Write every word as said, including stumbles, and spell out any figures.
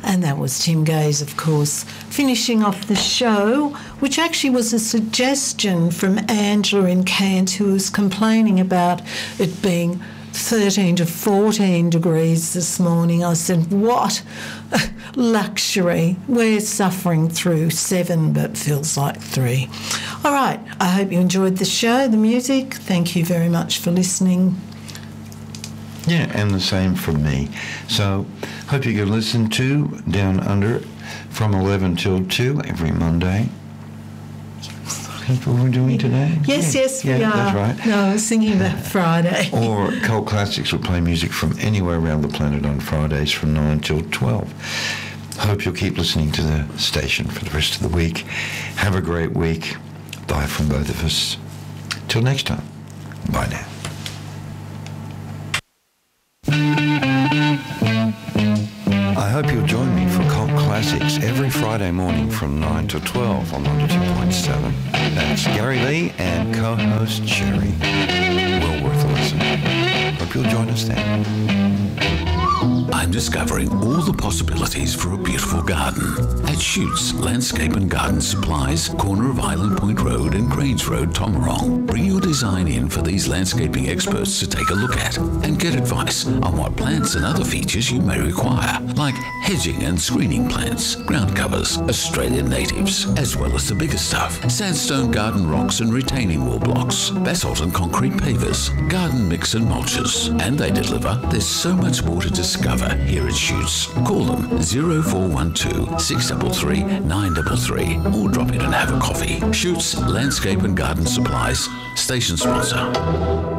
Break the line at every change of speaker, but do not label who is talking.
And that was Tim Gaze, of course, finishing off the show, which actually was a suggestion from Angela in Kent, who was complaining about it being thirteen to fourteen degrees this morning. I said, what luxury. We're suffering through seven, but feels like three. All right, I hope you enjoyed the show, the music. Thank you very much for listening.
Yeah, and the same from me. So, hope you can listen to Down Under from eleven till two every Monday. That's what we're doing today?
Yes,
yeah.
yes,
yeah,
we are.
That's right.
No, I was thinking about Friday.
Or Cult Classics will play music from anywhere around the planet on Fridays from nine till twelve. Hope you'll keep listening to the station for the rest of the week. Have a great week. Bye from both of us. Till next time. Bye now. I hope you'll join me for Cult Classics every Friday morning from nine to twelve on one oh two point seven. That's Gary Lee and co-host Sherry. Well worth a listen. Hope you'll join us then.
I'm discovering all the possibilities for a beautiful garden at Shoots Landscape and Garden Supplies, corner of Island Point Road and Grange Road, Tomarong. Bring your design in for these landscaping experts to take a look at and get advice on what plants and other features you may require, like hedging and screening plants, ground covers, Australian natives, as well as the bigger stuff, sandstone garden rocks and retaining wall blocks, basalt and concrete pavers, garden mix and mulches. And they deliver. There's so much more to discover here at Shoots. Call them oh four one two, six three three, nine three three or drop in and have a coffee. Shoots Landscape and Garden Supplies, station sponsor.